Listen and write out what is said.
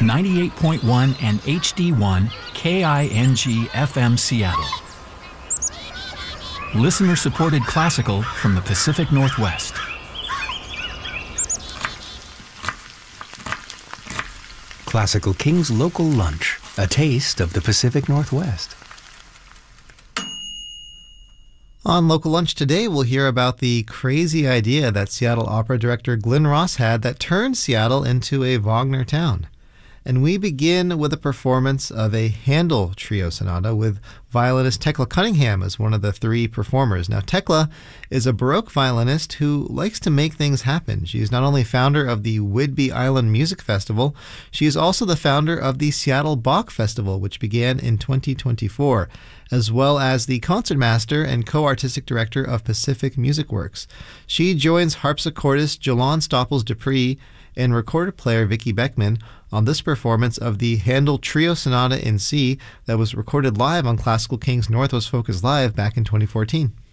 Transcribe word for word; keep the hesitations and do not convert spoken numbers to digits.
ninety-eight point one and H D one K I N G F M Seattle. Listener-supported classical from the Pacific Northwest. Classical King's Local Lunch, a taste of the Pacific Northwest. On Local Lunch today, we'll hear about the crazy idea that Seattle Opera director Glenn Ross had that turned Seattle into a Wagner town. And we begin with a performance of a Handel trio sonata with violinist Tekla Cunningham as one of the three performers. Now, Tekla is a Baroque violinist who likes to make things happen. She is not only founder of the Whidbey Island Music Festival, she is also the founder of the Seattle Bach Festival, which began in twenty twenty-four, as well as the concertmaster and co-artistic director of Pacific Music Works. She joins harpsichordist Jolon Stoppels-Dupree and recorder player Vicki Beckman on this performance of the Handel Trio Sonata in C that was recorded live on Classical King's Northwest Focus Live back in twenty fourteen.